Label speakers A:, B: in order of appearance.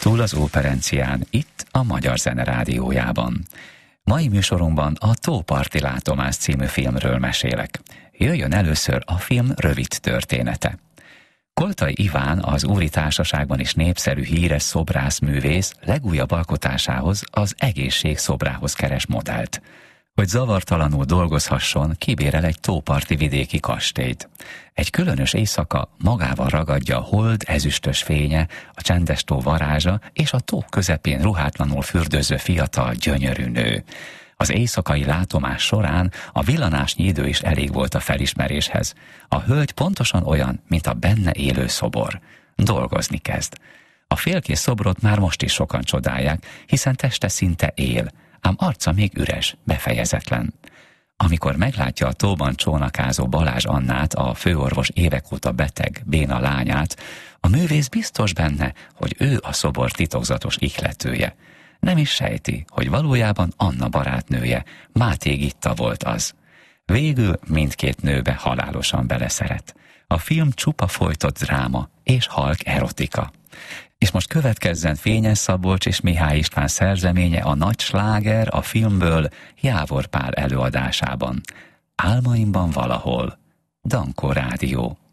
A: Túl az Óperencián, itt a Magyar Zene Rádiójában. Mai műsorunkban a Tóparti látomás című filmről mesélek. Jöjjön először a film rövid története. Koltai Iván, az Úri Társaságban is népszerű híres szobrászművész legújabb alkotásához, az egészség szobrához keres modellt. Hogy zavartalanul dolgozhasson, kibérel egy tóparti vidéki kastélyt. Egy különös éjszaka magával ragadja a hold ezüstös fénye, a csendes tó varázsa és a tó közepén ruhátlanul fürdőző fiatal, gyönyörű nő. Az éjszakai látomás során a villanásnyi idő is elég volt a felismeréshez. A hölgy pontosan olyan, mint a benne élő szobor. Dolgozni kezd. A félkész szobrot már most is sokan csodálják, hiszen teste szinte él, ám arca még üres, befejezetlen. Amikor meglátja a tóban csónakázó Balázs Annát, a főorvos évek óta beteg, béna lányát, a művész biztos benne, hogy ő a szobor titokzatos ihletője. Nem is sejti, hogy valójában Anna barátnője, Máté Gitta volt az. Végül mindkét nőbe halálosan beleszeret. A film csupa folytott dráma és halk erotika. És most következzen Fényes Szabolcs és Mihály István szerzeménye, a nagy sláger a filmből Jávor Pál előadásában. Álmaimban valahol. Dankó Rádió.